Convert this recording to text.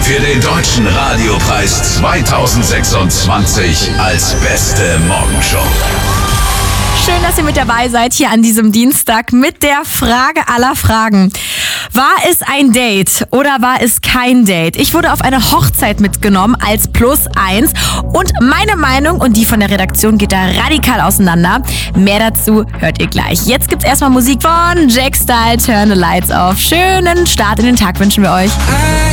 für den Deutschen Radiopreis 2026 als beste Morgenshow. Schön, dass ihr mit dabei seid hier an diesem Dienstag mit der Frage aller Fragen. War es ein Date oder war es kein Date? Ich wurde auf eine Hochzeit mitgenommen als +1 und meine Meinung und die von der Redaktion geht da radikal auseinander. Mehr dazu hört ihr gleich. Jetzt gibt's erstmal Musik von Jack Style, Turn the Lights Off. Schönen Start in den Tag wünschen wir euch.